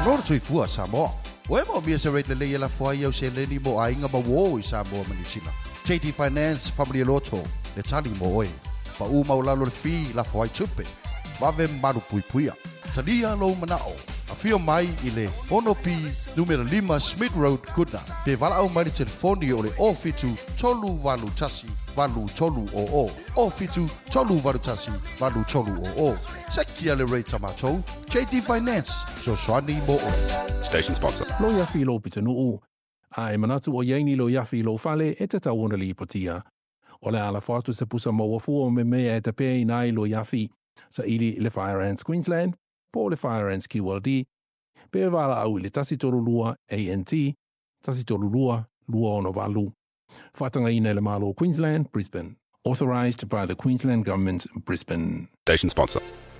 lor tui fua Samoa. Oe mo mia se rate le la fua yo se leni mo ainga ma wo I Samoa manisila. JT Finance Family Lotto le tali mo oe. Pa uma o lalo le fi la fua tupe. Wave maru pui puia. Talia lo manao. A fio mai I le Honopi numero 5 Smith Road Kuna. Pe vala au mai le telefoni o le ofitu tolu valu tasi valu tolu o. Ofitu tolu valu tasi valu tolu o. Sekia le rate tamatou. JT Finance. So swani mo o. Station sponsor. Lo yafi lo pitanu ai manatu o yaini lo yafi lo fale e te tauona li potia. O le ala fatu se pusa mo wafu o me mea e te pei nai lo yafi sa ili le Fire Ants Queensland, po le Fire Ants QLD, pe wala au le tasi torulua ANT, tasi torulua lua ono valu. Fatanga ina le malo Queensland, Brisbane. Authorised by the Queensland Government, Brisbane. Station sponsor.